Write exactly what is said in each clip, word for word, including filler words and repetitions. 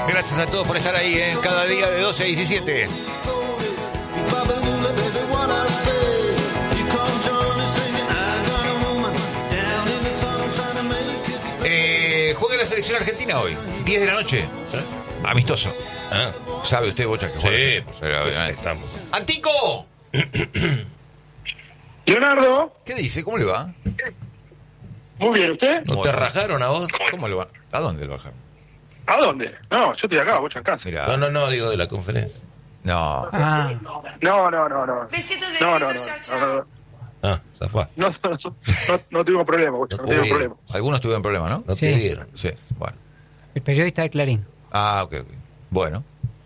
Gracias a todos por estar ahí, ¿eh? Cada día de doce a diecisiete. Eh, juega la selección argentina hoy, diez de la noche. ¿Eh? Amistoso. ¿Eh? ¿Sabe usted, Bocha? Que sí, pero, pues, eh. estamos. ¡Antico! Leonardo. ¿Qué dice? ¿Cómo le va? Muy bien, ¿usted? ¿No te rajaron a vos? ¿Cómo le va? ¿A dónde lo bajaron? ¿A dónde? No, yo estoy acá, vos en casa. Mirá. No, no, no, digo de la conferencia. No. Ah. No, no, no, no. Besitos, No, no, besitos, no. chao, No, chao. no, Ah, zafá. no, no, no, no, no tuvimos problema, Bocha, no No tuvimos pudieron. problema. Algunos tuvieron problemas, ¿no? No Sí. te dieron. Sí, bueno. El periodista de Clarín. Ah, ok, ok. Bueno.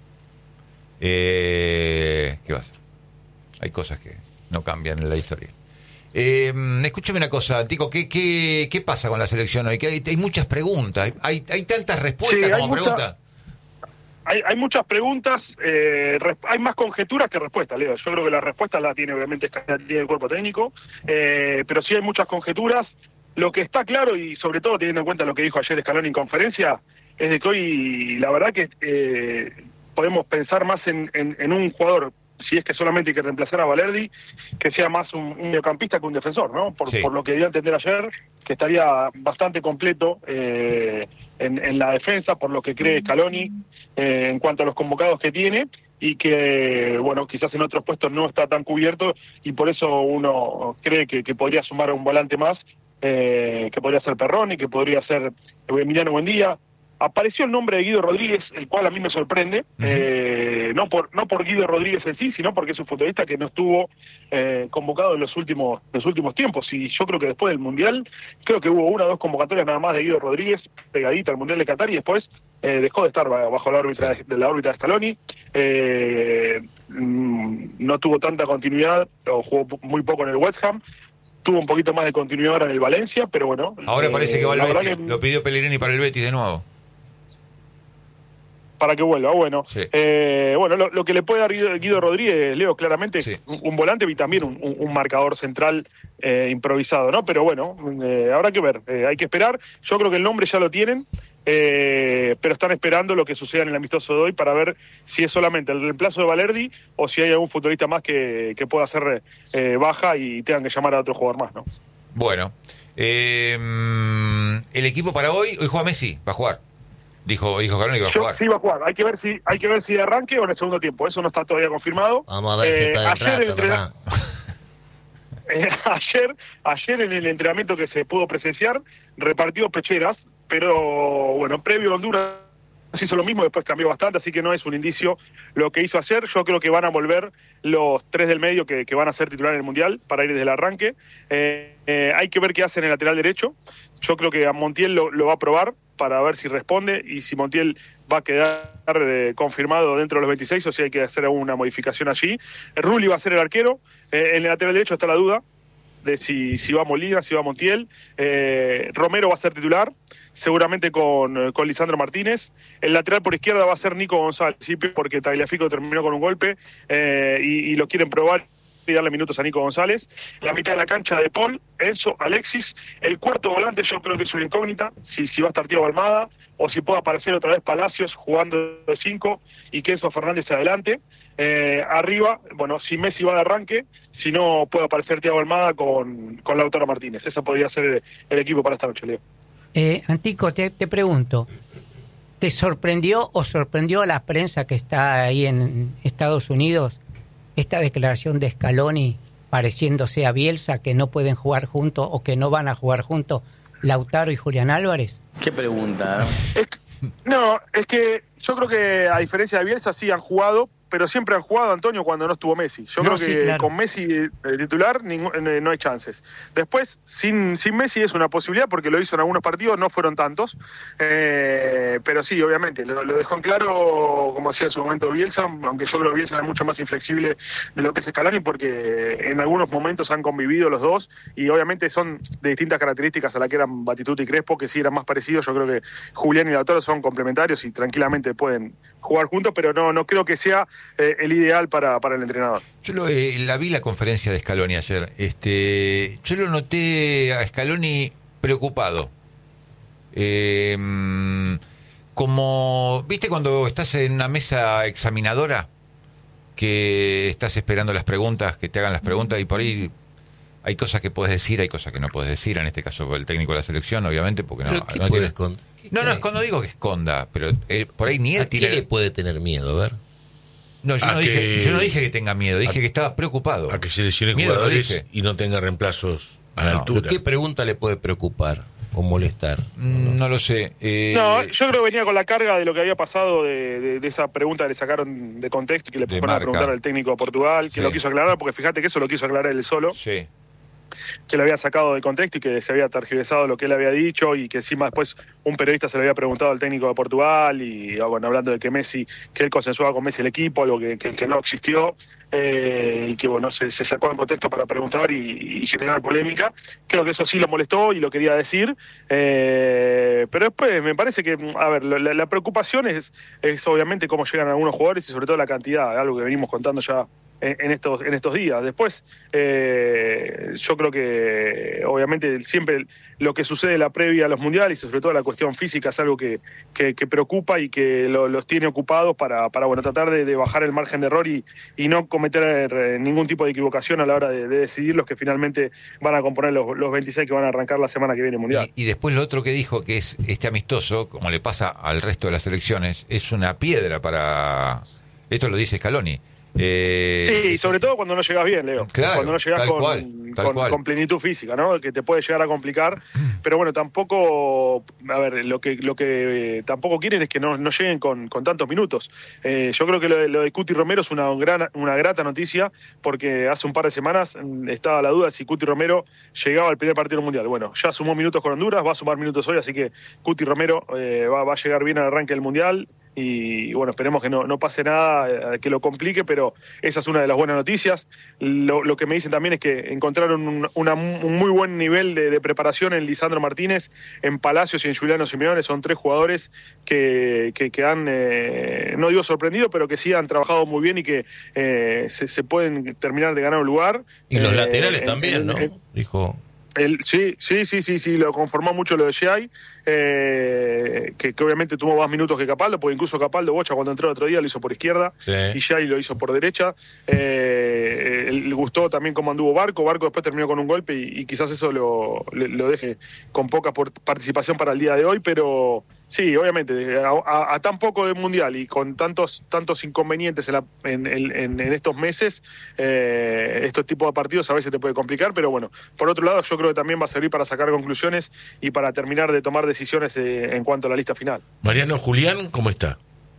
Eh, ¿Qué va a hacer? Hay cosas que no cambian en la historia. Eh, escúchame una cosa, Antico, ¿qué, qué, qué pasa con la selección hoy? Que hay, hay muchas preguntas, hay, hay tantas respuestas Sí, hay como mucha- preguntas. Hay, hay muchas preguntas, eh, res- hay más conjeturas que respuestas, Leo. Yo creo que la respuesta la tiene obviamente la tiene el cuerpo técnico, eh, pero sí hay muchas conjeturas. Lo que está claro, y sobre todo teniendo en cuenta lo que dijo ayer Scaloni en conferencia, es de que hoy la verdad que eh, podemos pensar más en, en, en un jugador, si es que solamente hay que reemplazar a Valerdi, que sea más un, un mediocampista que un defensor, ¿no? Por, Sí. por lo que dio a entender ayer, que estaría bastante completo eh, en, en la defensa, por lo que cree Scaloni eh, en cuanto a los convocados que tiene, y que, bueno, quizás en otros puestos no está tan cubierto, y por eso uno cree que, que podría sumar un volante más, eh, que podría ser Perroni, que podría ser Emiliano Buendía. Apareció el nombre de Guido Rodríguez, el cual a mí me sorprende, Uh-huh. eh, no por no por Guido Rodríguez en sí, sino porque es un futbolista que no estuvo eh, convocado en los últimos los últimos tiempos. Y yo creo que después del Mundial, creo que hubo una o dos convocatorias nada más de Guido Rodríguez, pegadita al Mundial de Qatar, y después eh, dejó de estar bajo la órbita de, de la órbita de Scaloni. Eh, mm, no tuvo tanta continuidad, o jugó muy poco en el West Ham. Tuvo un poquito más de continuidad ahora en el Valencia, pero bueno. Ahora eh, parece que va al la verdad Betis. que- Lo pidió Pellegrini para el Betis de nuevo. para que vuelva, bueno. Sí. Eh, bueno, lo, lo que le puede dar Guido, Guido Rodríguez, Leo, claramente Sí. es un, un volante y también un, un- un marcador central eh, improvisado, ¿no? Pero bueno, eh, habrá que ver, eh, hay que esperar. Yo creo que el nombre ya lo tienen, eh, pero están esperando lo que suceda en el amistoso de hoy para ver si es solamente el reemplazo de Valerdi o si hay algún futbolista más que, que pueda hacer eh, baja y tengan que llamar a otro jugador más, ¿no? Bueno. Eh, el equipo para hoy, hoy juega Messi, va a jugar. Dijo, dijo Scaloni que va a Yo, jugar. sí va a jugar, hay que ver si hay que ver si de arranque o en el segundo tiempo, eso no está todavía confirmado. Vamos a ver si Eh, está el ayer el rato, entrena- papá. Eh, ayer, ayer en el entrenamiento que se pudo presenciar, repartió pecheras, pero bueno, previo a Honduras hizo lo mismo, después cambió bastante, así que no es un indicio lo que hizo ayer. Yo creo que van a volver los tres del medio que, que van a ser titulares en el Mundial para ir desde el arranque. Eh, eh, hay que ver qué hace en el lateral derecho. Yo creo que a Montiel lo, lo va a probar para ver si responde y si Montiel va a quedar eh, confirmado dentro de los veintiséis o si hay que hacer alguna modificación allí. Rulli va a ser el arquero. Eh, en el lateral derecho está la duda de si, si va Molina, si va Montiel. Eh, Romero va a ser titular, seguramente con, con Lisandro Martínez. El lateral por izquierda va a ser Nico González, ¿sí? Porque Tagliafico terminó con un golpe eh, y, y lo quieren probar y darle minutos a Nico González. La mitad de la cancha de Paul, Enzo, Alexis. El cuarto volante yo creo que es una incógnita, si, si va a estar Thiago Almada o si puede aparecer otra vez Palacios jugando de cinco y que Enzo Fernández adelante. Eh, arriba, bueno, si Messi va de arranque, si no puede aparecer Thiago Almada con, con Lautaro Martínez. Ese podría ser el, el equipo para esta noche, Leo. Eh, Antico, te, te pregunto, ¿te sorprendió o sorprendió a la prensa que está ahí en Estados Unidos esta declaración de Scaloni pareciéndose a Bielsa, que no pueden jugar juntos o que no van a jugar juntos Lautaro y Julián Álvarez? Qué pregunta, ¿no? Es que- no, es que yo creo que a diferencia de Bielsa sí han jugado, pero siempre han jugado, Antonio, cuando no estuvo Messi. Yo No, creo sí, que claro. con Messi eh, titular ningún- eh, no hay chances. Después, sin, sin Messi es una posibilidad porque lo hizo en algunos partidos, no fueron tantos. Eh, pero sí, obviamente, lo, lo dejó en claro, como hacía en su momento Bielsa, aunque yo creo que Bielsa era mucho más inflexible de lo que es Scaloni porque en algunos momentos han convivido los dos y obviamente son de distintas características a la que eran Batistuta y Crespo, que sí eran más parecidos. Yo creo que Julián y Lautaro son complementarios y tranquilamente pueden jugar juntos, pero no, no creo que sea eh, el ideal para, para el entrenador. Yo lo, eh, la vi la conferencia de Scaloni ayer. Este, yo lo noté a Scaloni preocupado. Eh, como, ¿viste cuando estás en una mesa examinadora? Que estás esperando las preguntas, que te hagan las preguntas, y por ahí hay cosas que puedes decir, hay cosas que no puedes decir, en este caso el técnico de la selección, obviamente, porque no... ¿Pero qué no, puede tiene... esconder? no, no, no digo que esconda, pero él, por ahí ni él ¿A qué tiene... le puede tener miedo? A ver. No, yo A no, que- dije, yo no dije que tenga miedo, dije a- que estaba preocupado. A que se lesionen Miedo, lo jugadores dije. y no tenga reemplazos a la No, altura. ¿Pero qué pregunta le puede preocupar o molestar? Mm, No lo sé. Eh, No, yo creo que venía con la carga de lo que había pasado de, de- de esa pregunta que le sacaron de contexto y que le De fueron a marca. preguntar al técnico de Portugal, que Sí. lo quiso aclarar, porque fíjate que eso lo quiso aclarar él solo, Sí. que lo había sacado de contexto y que se había tergiversado lo que él había dicho y que encima después un periodista se lo había preguntado al técnico de Portugal y ah, bueno, hablando de que Messi, que él consensuaba con Messi el equipo, algo que, que- que no existió eh, y que bueno, se, se sacó de contexto para preguntar y, y generar polémica. Creo que eso sí lo molestó y lo quería decir, eh, pero después me parece que, a ver, la, la preocupación es, es obviamente cómo llegan algunos jugadores y sobre todo la cantidad, algo que venimos contando ya en, en estos en estos días. Después, eh, yo creo que obviamente siempre lo que sucede en la previa a los mundiales y sobre todo la cuestión física es algo que, que, que preocupa y que lo- los tiene ocupados para, para bueno, tratar de, de bajar el margen de error y, y no cometer eh, ningún tipo de equivocación a la hora de, de decidir los que finalmente van a componer los, los veintiséis que van a arrancar la semana que viene el mundial. Y, y después lo otro que dijo, que es este amistoso, como le pasa al resto de las selecciones, es una piedra para... Esto lo dice Scaloni. Eh, Sí, y sobre todo cuando no llegas bien, Leo. Claro, cuando no llegas tal con, cual, tal con, cual. con plenitud física, ¿no? Que te puede llegar a complicar. Pero bueno, tampoco, a ver, lo que lo que eh, tampoco quieren es que no, no lleguen con, con tantos minutos. Eh, yo creo que lo de, lo de Cuti Romero es una gran, una grata noticia, porque hace un par de semanas mm, estaba la duda si Cuti Romero llegaba al primer partido del Mundial. Bueno, ya sumó minutos con Honduras, va a sumar minutos hoy, así que Cuti Romero eh, va, va a llegar bien al arranque del Mundial. Y bueno, esperemos que no, no pase nada eh, que lo complique, pero esa es una de las buenas noticias. Lo, lo que me dicen también es que encontraron un, una- un muy buen nivel de, de preparación en Lisandro Martínez, en Palacios y en Juliano Simeone. Son tres jugadores que, que, que han, eh, no digo sorprendido, pero que sí han trabajado muy bien y que eh, se, se pueden terminar de ganar un lugar. Y los Eh, laterales en- también, en- ¿no? en- Dijo. el, sí, sí, sí, sí, sí, lo conformó mucho lo de Shea, eh, que, que obviamente tuvo más minutos que Capaldo, porque incluso Capaldo, Bocha, cuando entró el otro día, lo hizo por izquierda, Sí. y Shea lo hizo por derecha. Eh, le gustó también cómo anduvo Barco, Barco después terminó con un golpe y, y quizás eso lo, le- lo deje con poca por- participación para el día de hoy, pero sí, obviamente, a, a- a tan poco del Mundial y con tantos tantos inconvenientes en, la- en- en- en estos meses, eh, estos tipos de partidos a veces te puede complicar, pero bueno, por otro lado yo creo que también va a servir para sacar conclusiones y para terminar de tomar decisiones eh, en cuanto a la lista final. Mariano Julián, ¿cómo está?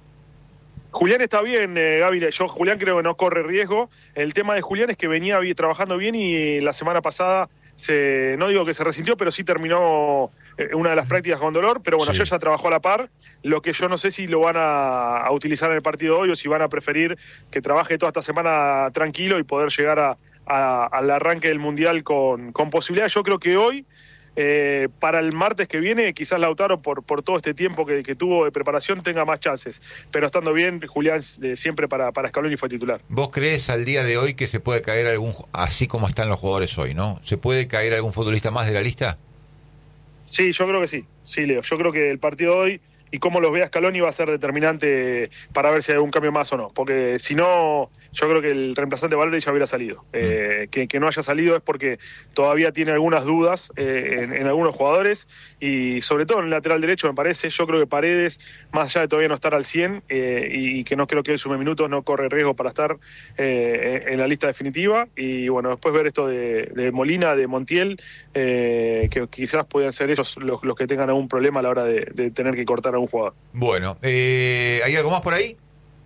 Julián está bien, eh, Gaby. Yo, Julián, creo que no corre riesgo. El tema de Julián es que venía vi- trabajando bien y la semana pasada, se, no digo que se resintió, pero sí terminó eh, una de las prácticas con dolor. Pero bueno, Sí. ayer ya trabajó a la par. Lo que yo no sé si lo van a, a utilizar en el partido de hoy o si van a preferir que trabaje toda esta semana tranquilo y poder llegar a, a- al arranque del Mundial con, con posibilidades. Yo creo que hoy... Eh, para el martes que viene, quizás Lautaro, por, por todo este tiempo que, que tuvo de preparación, tenga más chances. Pero estando bien, Julián eh, siempre para, para Scaloni fue titular. ¿Vos crees al día de hoy que se puede caer algún, así como están los jugadores hoy, ¿no? ¿Se puede caer algún futbolista más de la lista? Sí, yo creo que sí. Sí, Leo. Yo creo que el partido de hoy y cómo los vea Scaloni va a ser determinante para ver si hay algún cambio más o no. Porque si no, yo creo que el reemplazante Valeri ya hubiera salido. Eh, que, que no haya salido es porque todavía tiene algunas dudas eh, en, en algunos jugadores y sobre todo en el lateral derecho, me parece. Yo creo que Paredes, más allá de todavía no estar al cien eh, y que no creo que él sume minutos, no corre riesgo para estar eh, en la lista definitiva. Y bueno, después ver esto de, de Molina, de Montiel, eh, que quizás puedan ser ellos los, los que tengan algún problema a la hora de, de tener que cortar a un jugador. Bueno, eh, ¿hay algo más por ahí?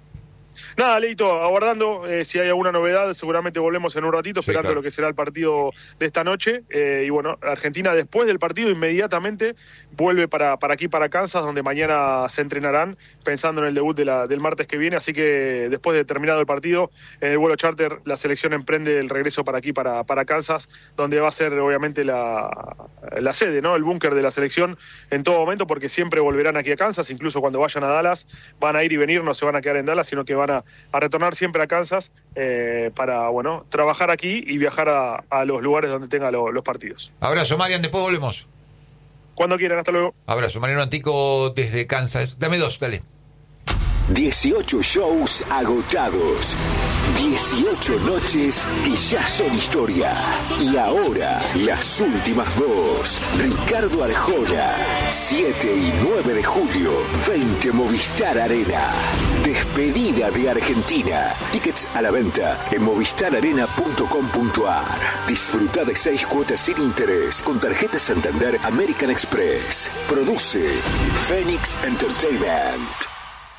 Nada, Leito, aguardando eh, si hay alguna novedad, seguramente volvemos en un ratito, Sí, esperando claro. lo que será el partido de esta noche. Eh, y bueno, Argentina después del partido inmediatamente vuelve para, para aquí, para Kansas, donde mañana se entrenarán, pensando en el debut de la, del martes que viene. Así que después de terminado el partido, en el vuelo charter, la selección emprende el regreso para aquí, para, para Kansas, donde va a ser obviamente la, la sede, ¿no? El búnker de la selección en todo momento, porque siempre volverán aquí a Kansas, incluso cuando vayan a Dallas, van a ir y venir, no se van a quedar en Dallas, sino que van a, a retornar siempre a Kansas eh, para, bueno, trabajar aquí y viajar a, a los lugares donde tengan lo- los partidos. Abrazo, Marian, después volvemos. Cuando quieran, hasta luego. Abrazo. Mariano Antico desde Kansas. Dame dos, dale. dieciocho shows agotados. dieciocho noches que ya son historia. Y ahora, las últimas dos. Ricardo Arjona, siete y nueve de julio, veinte Movistar Arena. Despedida de Argentina. Tickets a la venta en movistar arena punto com punto a r. Disfruta de seis cuotas sin interés con tarjeta Santander American Express. Produce Phoenix Entertainment.